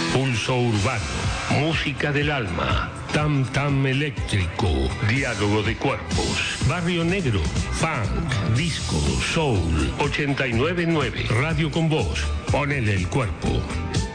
Pulso urbano, música del alma, tam tam eléctrico, diálogo de cuerpos, barrio negro, funk, disco, soul, 89.9, radio con voz, ponele el cuerpo.